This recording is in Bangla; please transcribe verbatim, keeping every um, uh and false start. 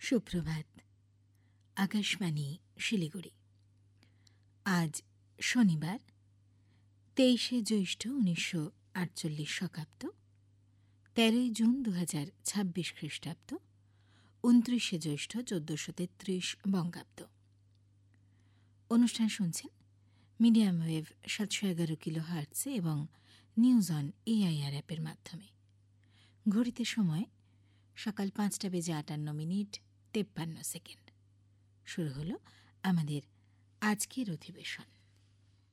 সুপ্রভাত। আকাশবাণী শিলিগুড়ি। আজ শনিবার তেইশে জ্যৈষ্ঠ উনিশশো আটচল্লিশ শকাব্দ, তেরোই জুন দু হাজার ছাব্বিশ খ্রিস্টাব্দ, উনত্রিশে জ্যৈষ্ঠ চোদ্দশো তেত্রিশ বঙ্গাব্দ। অনুষ্ঠান শুনছেন মিডিয়াম ওয়েভ সাতশো এগারো কিলো হার্টসে এবং নিউজ অন এআইআর অ্যাপের মাধ্যমে। ঘড়িতে সময় সকাল পাঁচটা বেজে আটান্ন মিনিট তেপ্পান্ন সেকেন্ড। শুরু হলো আমাদের আজকের অধিবেশন।